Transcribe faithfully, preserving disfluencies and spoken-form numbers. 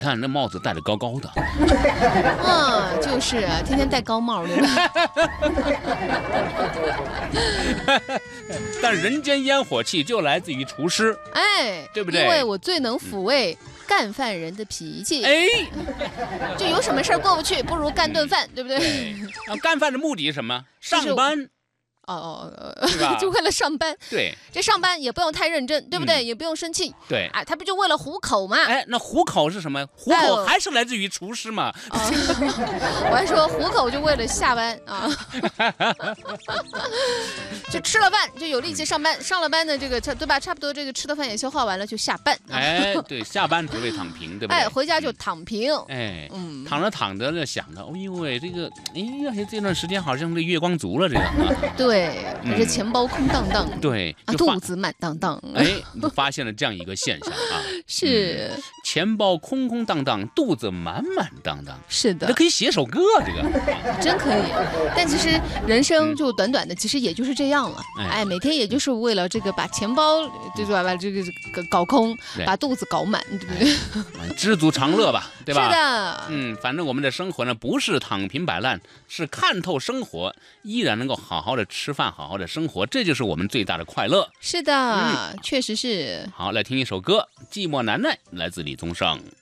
看那帽子戴得高高的。 嗯，就是啊，天天戴高帽，对吧？ 但人间烟火气就来自于厨师， 哎， 对不对？ 因为我最能抚慰干饭人的脾气。 哎， 就有什么事儿过不去，不如干顿饭，对不对？ 对，干饭的目的是什么？上班。 哦哦哦，就为了上班。 对， 这上班也不用太认真，对不对？嗯、也不用生气。 对， 哎，他不就为了糊口吗？ 哎，那糊口是什么？糊口还是来自于厨师嘛。 哎呃、我还说糊口就为了下班啊，就吃了饭就有力气上班，上了班的这个对吧？差不多这个吃的饭也消化完了就下班。 哎，对，下班只为躺平，对不对？ 哎，回家就躺平。 哎，嗯，躺着躺着就想着，哦呦喂，这个，哎呀，这段时间好像这月光族了，这个。 对，而且钱包空荡荡， 对， 啊，肚子满当当。 哎，你发现了这样一个现象啊， 是、嗯、 钱包空空荡荡，肚子满满当当。 是的， 这可以写首歌，这个真可以。但其实人生就短短的，其实也就是这样了。哎，哎每天也就是为了这个把钱包就是把这个搞空，把肚子搞满，对不对？ 哎、知足常乐吧，对吧？ 是的， 嗯，反正我们的生活呢，不是躺平摆烂，是看透生活，依然能够好好的吃饭，好好的生活，这就是我们最大的快乐。 是的，嗯、确实是。 好，来听一首歌，《寂寞难耐》，来自李宗盛。